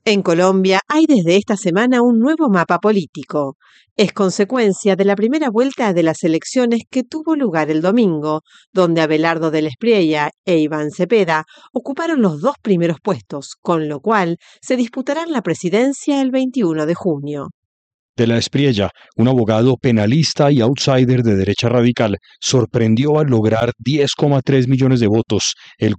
En Colombia hay desde esta semana un nuevo mapa político. Es consecuencia de la primera vuelta de las elecciones que tuvo lugar el domingo, donde Abelardo del Espriella e Iván Cepeda ocuparon los dos primeros puestos, con lo cual se disputarán la presidencia el 21 de junio. De la Espriella, un abogado penalista y outsider de derecha radical, sorprendió al lograr 10,3 millones de votos, el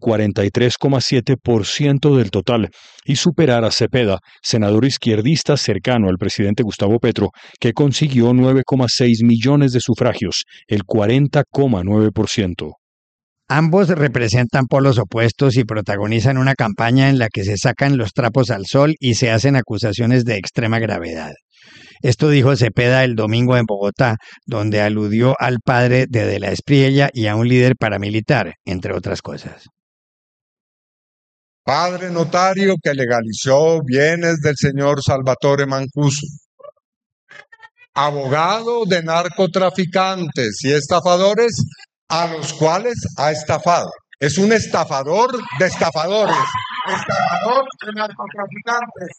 43,7% del total, y superar a Cepeda, senador izquierdista cercano al presidente Gustavo Petro, que consiguió 9,6 millones de sufragios, el 40,9%. Ambos representan polos opuestos y protagonizan una campaña en la que se sacan los trapos al sol y se hacen acusaciones de extrema gravedad. Esto dijo Cepeda el domingo en Bogotá, donde aludió al padre de la Espriella y a un líder paramilitar, entre otras cosas. Padre notario que legalizó bienes del señor Salvatore Mancuso. Abogado de narcotraficantes y estafadores a los cuales ha estafado. Es un estafador de estafadores. Estafador de narcotraficantes.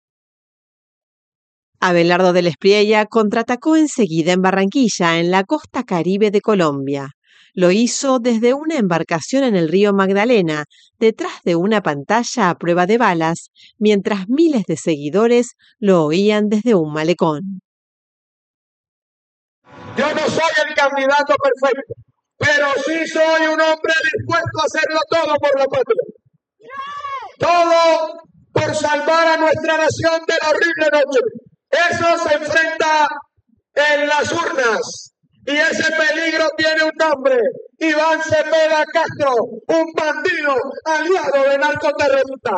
Abelardo del Espriella contraatacó enseguida en Barranquilla, en la costa caribe de Colombia. Lo hizo desde una embarcación en el río Magdalena, detrás de una pantalla a prueba de balas, mientras miles de seguidores lo oían desde un malecón. Yo no soy el candidato perfecto, pero sí soy un hombre dispuesto a hacerlo todo por la patria. Todo por salvar a nuestra nación de la horrible noche. Eso se enfrenta en las urnas y ese peligro tiene un nombre: Iván Cepeda Castro, un bandido aliado de narcoterroristas.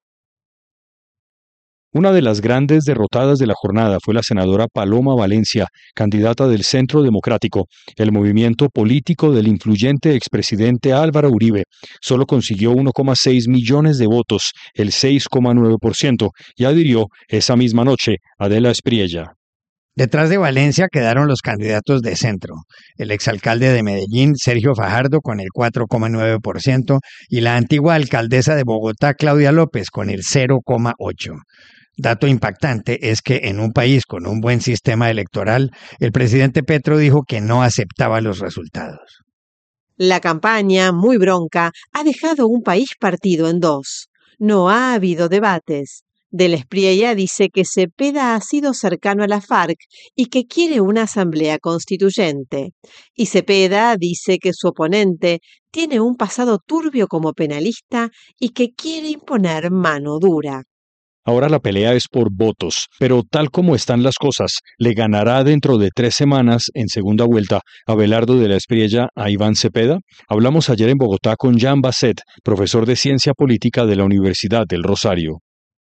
Una de las grandes derrotadas de la jornada fue la senadora Paloma Valencia, candidata del Centro Democrático, el movimiento político del influyente expresidente Álvaro Uribe. Solo consiguió 1,6 millones de votos, el 6,9%, y adhirió esa misma noche a de la Espriella. Detrás de Valencia quedaron los candidatos de centro, el exalcalde de Medellín, Sergio Fajardo, con el 4,9%, y la antigua alcaldesa de Bogotá, Claudia López, con el 0,8%. Dato impactante es que en un país con un buen sistema electoral, el presidente Petro dijo que no aceptaba los resultados. La campaña, muy bronca, ha dejado un país partido en dos. No ha habido debates. Del Espriella dice que Cepeda ha sido cercano a la FARC y que quiere una asamblea constituyente. Y Cepeda dice que su oponente tiene un pasado turbio como penalista y que quiere imponer mano dura. Ahora la pelea es por votos, pero tal como están las cosas, le ganará dentro de 3 semanas en segunda vuelta Abelardo de la Espriella a Iván Cepeda. Hablamos ayer en Bogotá con Jean Basset, profesor de Ciencia Política de la Universidad del Rosario.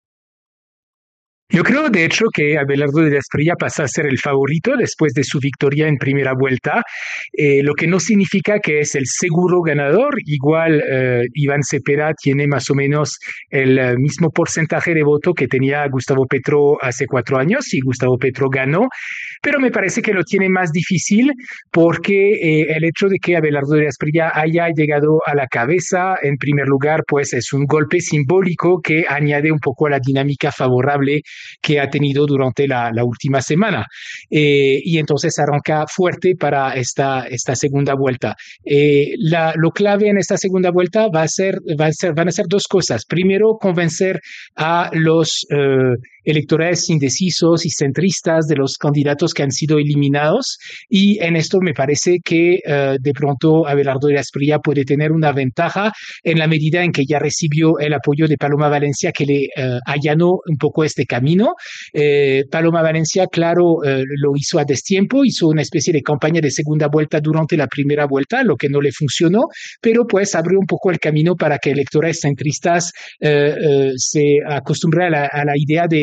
Yo creo, de hecho, que Abelardo de la Espriella pasa a ser el favorito después de su victoria en primera vuelta, lo que no significa que es el seguro ganador. Igual Iván Cepeda tiene más o menos el mismo porcentaje de voto que tenía Gustavo Petro hace 4 años y Gustavo Petro ganó, pero me parece que lo tiene más difícil porque el hecho de que Abelardo de la Espriella haya llegado a la cabeza en primer lugar, pues es un golpe simbólico que añade un poco a la dinámica favorable que ha tenido durante la última semana. Y entonces arranca fuerte para esta segunda vuelta. Lo clave en esta segunda vuelta van a ser 2 cosas. Primero, convencer a los electores indecisos y centristas de los candidatos que han sido eliminados, y en esto me parece que de pronto Abelardo de la Espriella puede tener una ventaja en la medida en que ya recibió el apoyo de Paloma Valencia, que le allanó un poco este camino. Paloma Valencia, claro, lo hizo a destiempo, hizo una especie de campaña de segunda vuelta durante la primera vuelta, lo que no le funcionó, pero pues abrió un poco el camino para que electores centristas se acostumbren a la idea de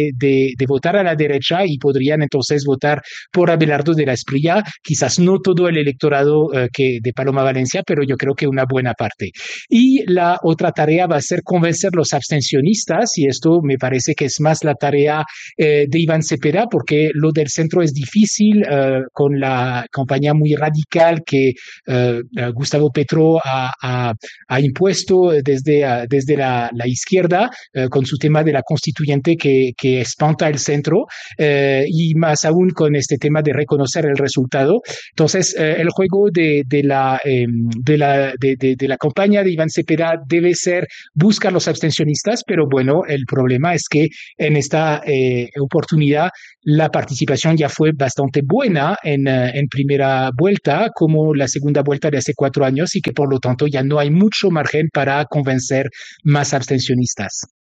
de votar a la derecha y podrían entonces votar por Abelardo de la Espriella, quizás no todo el electorado de Paloma Valencia, pero yo creo que una buena parte. Y la otra tarea va a ser convencer los abstencionistas, y esto me parece que es más la tarea de Iván Cepeda, porque lo del centro es difícil con la campaña muy radical que Gustavo Petro ha impuesto desde la izquierda con su tema de la constituyente que espanta el centro y más aún con este tema de reconocer el resultado. Entonces, el juego de la campaña de Iván Cepeda debe ser buscar los abstencionistas, pero bueno, el problema es que en esta oportunidad la participación ya fue bastante buena en primera vuelta, como la segunda vuelta de hace 4 años, y que por lo tanto ya no hay mucho margen para convencer más abstencionistas.